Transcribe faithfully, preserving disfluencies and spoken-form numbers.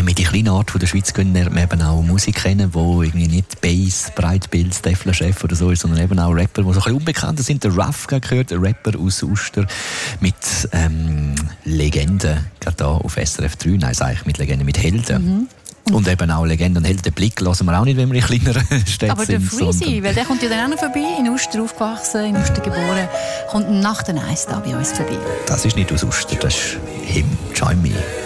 wenn wir die kleine Art von der Schweiz gehen, lernt man eben auch Musik kennen, wo irgendwie nicht Bass, Breitbild, Steffler Chef oder so ist, sondern eben auch Rapper, die so ein bisschen unbekannt sind. Der Ruff gehört, ein Rapper aus Uster mit ähm, Legenden, gerade da auf S R F drei, nein, sage ich mit Legenden, mit Helden. Mhm. Und eben auch Legenden und Helden. Den Blick lassen wir auch nicht, wenn wir in kleineren Städten aber sind. Aber der Freezy, weil der kommt ja dann auch noch vorbei, in Uster aufgewachsen, in Uster geboren, kommt nach der Eis da bei uns vorbei. Das ist nicht aus Uster, das ist him, Join Me.